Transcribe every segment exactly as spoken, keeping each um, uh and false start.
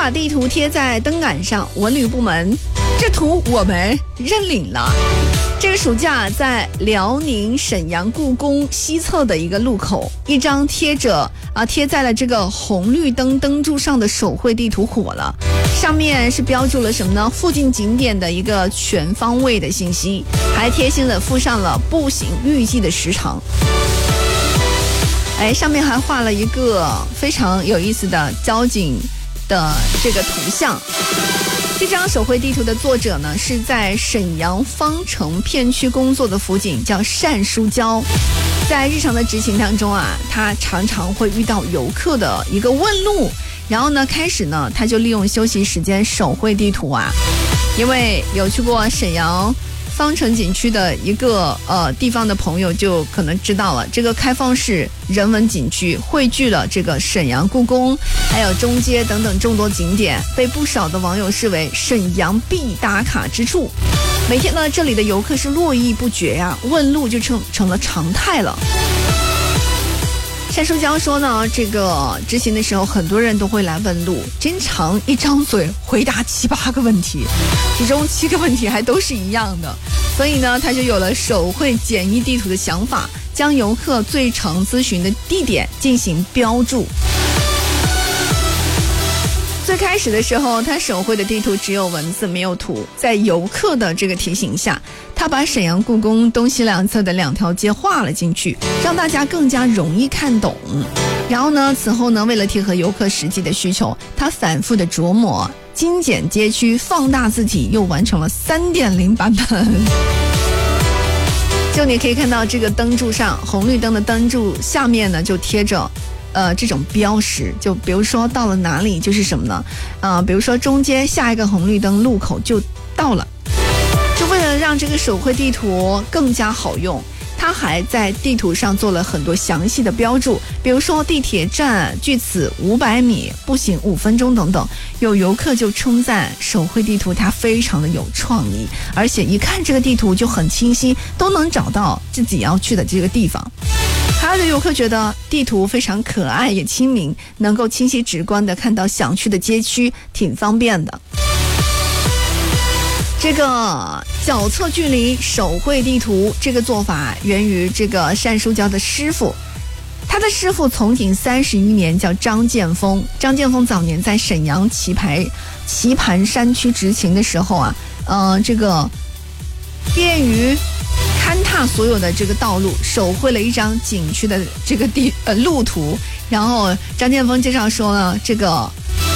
把地图贴在灯杆上，文旅部门这图我们认领了。这个暑假在辽宁沈阳故宫西侧的一个路口，一张贴着啊贴在了这个红绿灯灯柱上的手绘地图火了，上面是标注了什么呢？附近景点的一个全方位的信息，还贴心的附上了步行预计的时长。哎，上面还画了一个非常有意思的交警的这个图像。这张手绘地图的作者呢，是在沈阳方城片区工作的辅警，叫单书娇。在日常的执勤当中啊，他常常会遇到游客的一个问路，然后呢，开始呢，他就利用休息时间手绘地图啊。因为有去过沈阳方城景区的一个呃地方的朋友就可能知道了，这个开放式人文景区汇聚了这个沈阳故宫还有中街等等众多景点，被不少的网友视为沈阳必打卡之处。每天呢，这里的游客是络绎不绝呀、啊，问路就成成了常态了。单书娇说呢，这个执行的时候很多人都会来问路，经常一张嘴回答七八个问题，其中七个问题还都是一样的，所以呢他就有了手绘简易地图的想法，将游客最常咨询的地点进行标注。最开始的时候，他手绘的地图只有文字没有图，在游客的这个提醒下，他把沈阳故宫东西两侧的两条街画了进去，让大家更加容易看懂。然后呢，此后呢，为了贴合游客实际的需求，他反复的琢磨，精简街区，放大字体，又完成了 三点零 版本。就你可以看到这个灯柱上，红绿灯的灯柱下面呢，就贴着呃，这种标识，就比如说到了哪里就是什么呢？呃，比如说中间下一个红绿灯路口就到了。就为了让这个手绘地图更加好用，他还在地图上做了很多详细的标注，比如说地铁站距此五百米，步行五分钟等等。有游客就称赞手绘地图它非常的有创意，而且一看这个地图就很清晰，都能找到自己要去的这个地方。还有的游客觉得地图非常可爱也亲民，能够清晰直观的看到想去的街区，挺方便的。这个脚测距离手绘地图这个做法源于这个单书娇的师傅，他的师傅从警三十一年，叫张建峰。张建峰早年在沈阳棋牌棋盘山区执勤的时候啊，呃，这个便于勘踏所有的这个道路，手绘了一张景区的这个地呃路图。然后张建峰介绍说呢，这个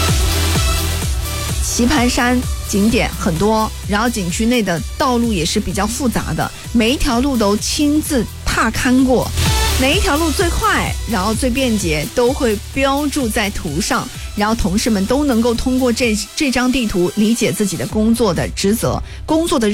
棋盘山景点很多，然后景区内的道路也是比较复杂的，每一条路都亲自踏勘过，哪一条路最快，然后最便捷，都会标注在图上，然后同事们都能够通过这这张地图理解自己的工作的职责，工作的